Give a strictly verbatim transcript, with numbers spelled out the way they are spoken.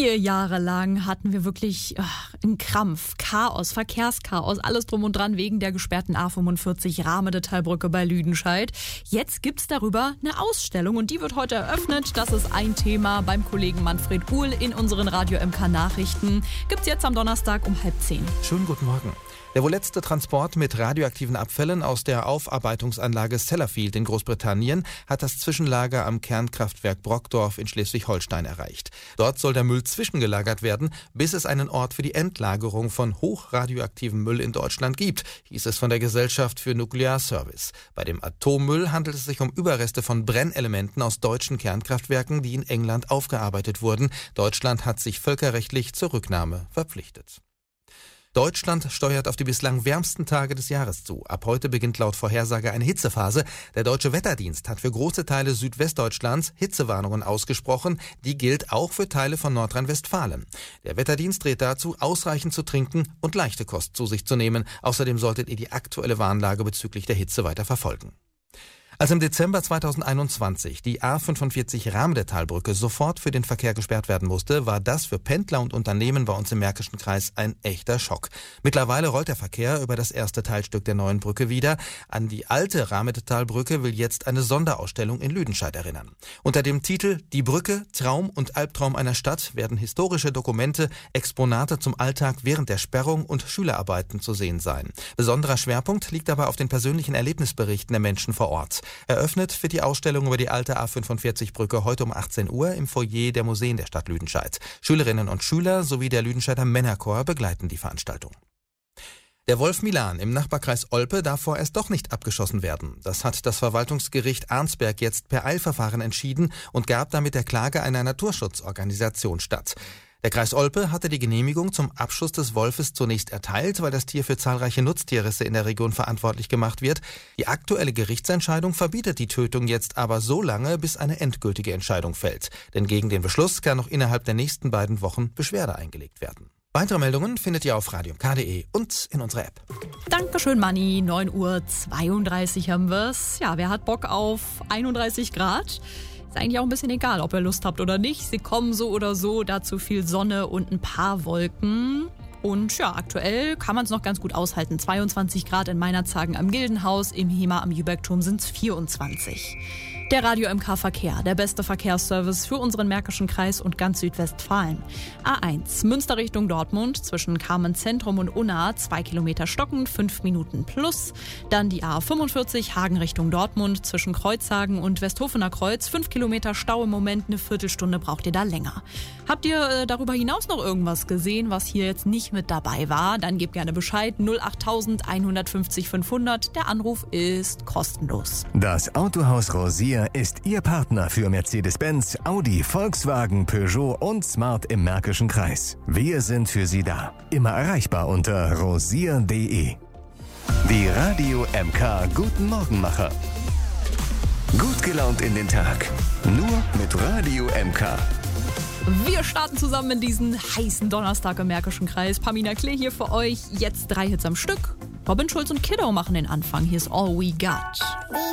Vier Jahre lang hatten wir wirklich ach, einen Krampf, Chaos, Verkehrschaos, alles drum und dran wegen der gesperrten A fünfundvierzig Rahmedetailbrücke bei Lüdenscheid. Jetzt gibt's darüber eine Ausstellung und die wird heute eröffnet. Das ist ein Thema beim Kollegen Manfred Uhl in unseren Radio M K Nachrichten. Gibt's jetzt am Donnerstag um halb zehn. Schönen guten Morgen. Der wohl letzte Transport mit radioaktiven Abfällen aus der Aufarbeitungsanlage Sellafield in Großbritannien hat das Zwischenlager am Kernkraftwerk Brockdorf in Schleswig-Holstein erreicht. Dort soll der Müll zwischengelagert werden, bis es einen Ort für die Endlagerung von hochradioaktivem Müll in Deutschland gibt, hieß es von der Gesellschaft für Nuklearservice. Bei dem Atommüll handelt es sich um Überreste von Brennelementen aus deutschen Kernkraftwerken, die in England aufgearbeitet wurden. Deutschland hat sich völkerrechtlich zur Rücknahme verpflichtet. Deutschland steuert auf die bislang wärmsten Tage des Jahres zu. Ab heute beginnt laut Vorhersage eine Hitzephase. Der Deutsche Wetterdienst hat für große Teile Südwestdeutschlands Hitzewarnungen ausgesprochen. Die gilt auch für Teile von Nordrhein-Westfalen. Der Wetterdienst rät dazu, ausreichend zu trinken und leichte Kost zu sich zu nehmen. Außerdem solltet ihr die aktuelle Warnlage bezüglich der Hitze weiter verfolgen. Als im Dezember zweitausendeinundzwanzig die A fünfundvierzig Rahmedetailbrücke sofort für den Verkehr gesperrt werden musste, war das für Pendler und Unternehmen bei uns im Märkischen Kreis ein echter Schock. Mittlerweile rollt der Verkehr über das erste Teilstück der neuen Brücke wieder. An die alte Rahmedetailbrücke will jetzt eine Sonderausstellung in Lüdenscheid erinnern. Unter dem Titel »Die Brücke, Traum und Albtraum einer Stadt« werden historische Dokumente, Exponate zum Alltag während der Sperrung und Schülerarbeiten zu sehen sein. Besonderer Schwerpunkt liegt aber auf den persönlichen Erlebnisberichten der Menschen vor Ort. Eröffnet wird die Ausstellung über die alte A fünfundvierzig Brücke heute um achtzehn Uhr im Foyer der Museen der Stadt Lüdenscheid. Schülerinnen und Schüler sowie der Lüdenscheider Männerchor begleiten die Veranstaltung. Der Wolf Milan im Nachbarkreis Olpe darf vorerst doch nicht abgeschossen werden. Das hat das Verwaltungsgericht Arnsberg jetzt per Eilverfahren entschieden und gab damit der Klage einer Naturschutzorganisation statt. Der Kreis Olpe hatte die Genehmigung zum Abschuss des Wolfes zunächst erteilt, weil das Tier für zahlreiche Nutztierrisse in der Region verantwortlich gemacht wird. Die aktuelle Gerichtsentscheidung verbietet die Tötung jetzt aber so lange, bis eine endgültige Entscheidung fällt. Denn gegen den Beschluss kann noch innerhalb der nächsten beiden Wochen Beschwerde eingelegt werden. Weitere Meldungen findet ihr auf radio punkt k punkt de und in unserer App. Dankeschön, Manni. neun Uhr zweiunddreißig haben wir's. Ja, wer hat Bock auf einunddreißig Grad? Ist eigentlich auch ein bisschen egal, ob ihr Lust habt oder nicht. Sie kommen so oder so, dazu viel Sonne und ein paar Wolken. Und ja, aktuell kann man es noch ganz gut aushalten. zweiundzwanzig Grad in Meinerzhagen am Gildenhaus, im Hema am Jübergturm sind es vierundzwanzig. Der Radio M K Verkehr, der beste Verkehrsservice für unseren Märkischen Kreis und ganz Südwestfalen. A eins, Münster Richtung Dortmund, zwischen Carmen Zentrum und Unna, zwei Kilometer stockend, fünf Minuten plus. Dann die A fünfundvierzig, Hagen Richtung Dortmund, zwischen Kreuzhagen und Westhofener Kreuz, fünf Kilometer Stau im Moment, eine Viertelstunde braucht ihr da länger. Habt ihr äh, darüber hinaus noch irgendwas gesehen, was hier jetzt nicht mit dabei war? Dann gebt gerne Bescheid, null acht eins fünf null fünf hundert, der Anruf ist kostenlos. Das Autohaus Rosier ist Ihr Partner für Mercedes-Benz, Audi, Volkswagen, Peugeot und Smart im Märkischen Kreis. Wir sind für Sie da. Immer erreichbar unter rosier punkt de. Die Radio M K Guten Morgenmacher. Gut gelaunt in den Tag. Nur mit Radio M K. Wir starten zusammen in diesen heißen Donnerstag im Märkischen Kreis. Pamina Klee hier für euch. Jetzt drei Hits am Stück. Robin Schulz und Kiddo machen den Anfang. Hier ist All We Got.